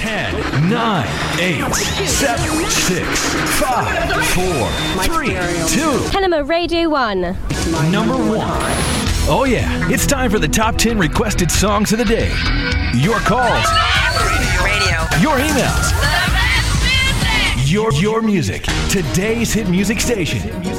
10, 9, 8, 7, 6, 5, 4, 3, 2. Pelham Radio 1. Number 1. Oh yeah, it's time for the top 10 requested songs of the day. Your calls. Radio. Your emails. Your music. Today's hit music station.